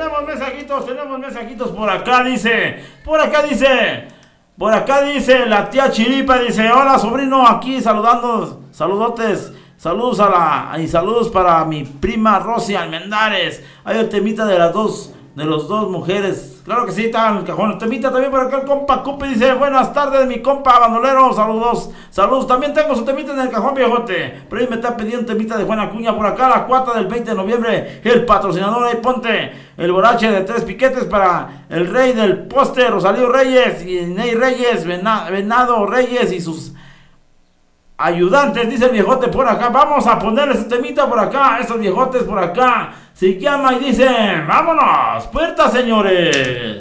tenemos mensajitos por acá, dice. Por acá dice la tía Chiripa, dice, hola sobrino, aquí saludando, saludotes, saludos para mi prima Rosy Almendares. Hay el temita de las dos mujeres. Claro que sí, está en el cajón. El temita también por acá el compa Cupi dice, buenas tardes mi compa bandolero, saludos. También tengo su temita en el cajón, viejote. Pero ahí me está pidiendo temita de Juan Acuña por acá, la cuarta del 20 de noviembre. El patrocinador, ahí ponte el borrache de 3 piquetes para el rey del poste, Rosalío Reyes y Ney Reyes, Venado Reyes y sus ayudantes, dice el viejote por acá. Vamos a ponerle su temita por acá, esos viejotes por acá. Se llama y dice, vámonos, puerta señores.